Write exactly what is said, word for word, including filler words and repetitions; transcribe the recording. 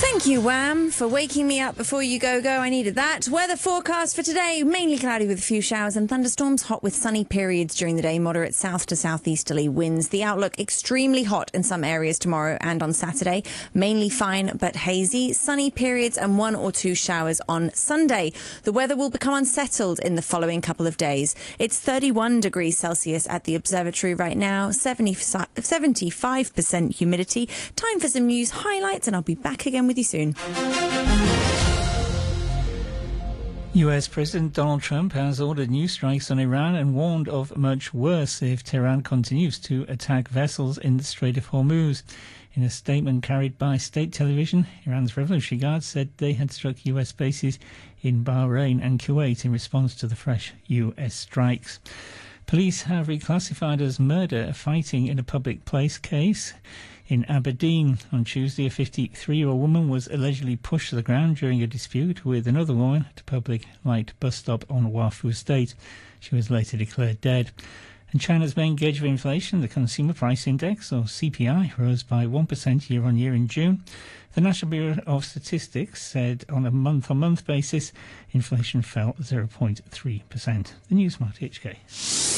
Thank you, Wham, for waking me up before you go go. I needed that. Weather forecast for today, mainly cloudy with a few showers and thunderstorms, hot with sunny periods during the day, moderate south to southeasterly winds. The outlook extremely hot in some areas tomorrow and on Saturday, mainly fine but hazy, sunny periods and one or two showers on Sunday. The weather will become unsettled in the following couple of days. It's thirty-one degrees Celsius at the observatory right now, seventy-five percent humidity. Time for some news highlights and I'll be back again with you soon. U S President Donald Trump has ordered new strikes on Iran and warned of much worse if Tehran continues to attack vessels in the Strait of Hormuz. In a statement carried by state television, Iran's Revolutionary Guard said they had struck U S bases in Bahrain and Kuwait in response to the fresh U S strikes. Police have reclassified as murder a fighting in a public place case. In Aberdeen on Tuesday, a fifty-three-year-old woman was allegedly pushed to the ground during a dispute with another woman at a public light bus stop on Wafu Estate. She was later declared dead. And China's main gauge of inflation, the Consumer Price Index, or C P I, rose by one percent year-on-year in June. The National Bureau of Statistics said on a month-on-month basis, inflation fell zero point three percent. The News, Marty H K.